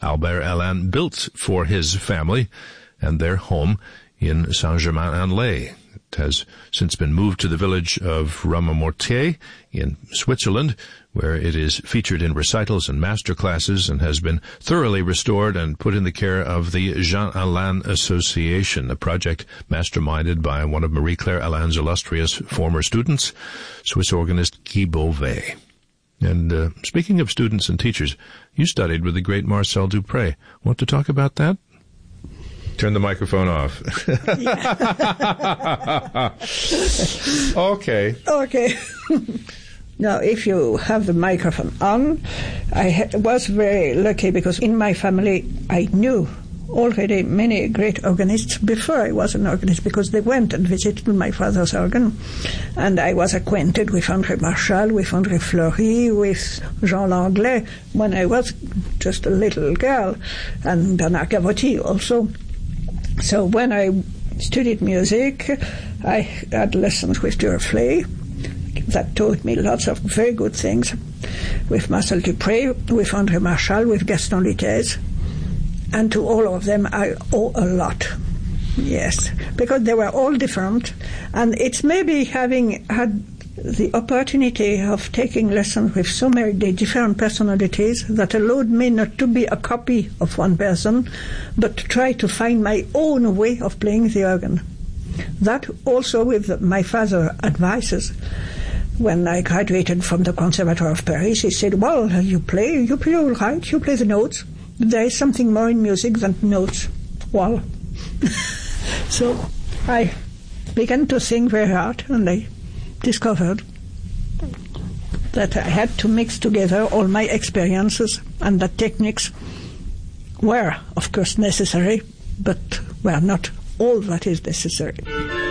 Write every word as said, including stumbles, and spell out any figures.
Albert Alain built for his family and their home in Saint-Germain-en-Laye. It has since been moved to the village of Ramamortier in Switzerland, where it is featured in recitals and master classes and has been thoroughly restored and put in the care of the Jean Alain Association, a project masterminded by one of Marie-Claire Alain's illustrious former students, Swiss organist Guy Beauvais. And uh, speaking of students and teachers, you studied with the great Marcel Dupré. Want to talk about that? Turn the microphone off. Okay. Okay. Now, if you have the microphone on, I ha- was very lucky because in my family I knew already many great organists before I was an organist, because they went and visited my father's organ, and I was acquainted with André Marchal, with André Fleury, with Jean Langlais when I was just a little girl, and Bernard Gavotti also. So when I studied music, I had lessons with Duruflé that taught me lots of very good things, with Marcel Dupré, with André Marchal, with Gaston Litez, and to all of them I owe a lot. Yes, because they were all different, and it's maybe having had the opportunity of taking lessons with so many different personalities that allowed me not to be a copy of one person, but to try to find my own way of playing the organ. That also with my father's advices. When I graduated from the Conservatoire of Paris, he said, well, you play, you play all right, you play the notes. There is something more in music than notes. Well, so I began to sing very hard, and I discovered that I had to mix together all my experiences, and that techniques were, of course, necessary, but were not all that is necessary.